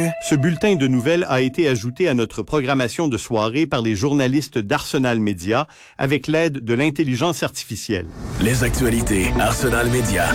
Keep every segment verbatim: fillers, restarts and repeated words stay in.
Salut! Ce bulletin de nouvelles a été ajouté à notre programmation de soirée par les journalistes d'Arsenal Média avec l'aide de l'intelligence artificielle. Les actualités Arsenal Média.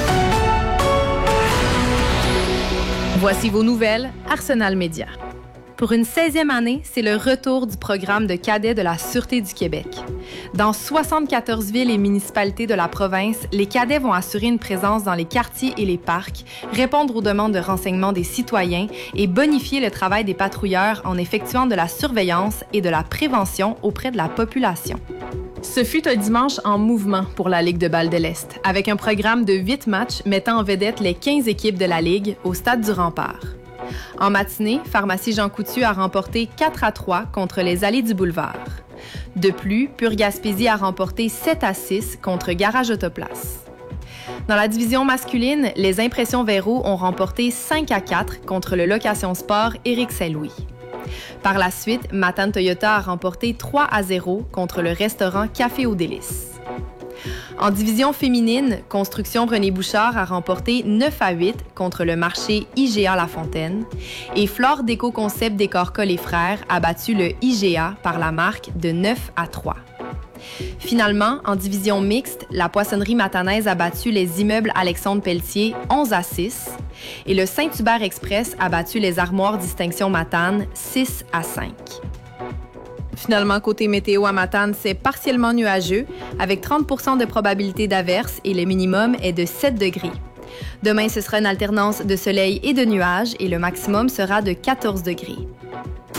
Voici vos nouvelles Arsenal Média. Pour une seizième année, c'est le retour du programme de cadets de la Sûreté du Québec. Dans soixante-quatorze villes et municipalités de la province, les cadets vont assurer une présence dans les quartiers et les parcs, répondre aux demandes de renseignement des citoyens et bonifier le travail des patrouilleurs en effectuant de la surveillance et de la prévention auprès de la population. Ce fut un dimanche en mouvement pour la Ligue de balle de l'Est, avec un programme de huit matchs mettant en vedette les quinze équipes de la Ligue au Stade du Rempart. En matinée, Pharmacie Jean Coutu a remporté quatre à trois contre les Allées du Boulevard. De plus, Pure Gaspésie a remporté sept à six contre Garage Autoplace. Dans la division masculine, les Impressions Véro ont remporté cinq à quatre contre le Location Sport Éric Saint-Louis. Par la suite, Matane Toyota a remporté trois à zéro contre le restaurant Café aux Délices. En division féminine, Construction René Bouchard a remporté neuf à huit contre le marché I G A La Fontaine et Flore Déco Concept Décorca Les Frères a battu le I G A par la marque de neuf à trois. Finalement, en division mixte, la Poissonnerie Matanaise a battu les immeubles Alexandre Pelletier onze à six et le Saint-Hubert Express a battu les Armoires Distinction Matane six à cinq. Finalement, côté météo à Matane, c'est partiellement nuageux, avec trente pour cent de probabilité d'averse et le minimum est de sept degrés. Demain, ce sera une alternance de soleil et de nuages et le maximum sera de quatorze degrés.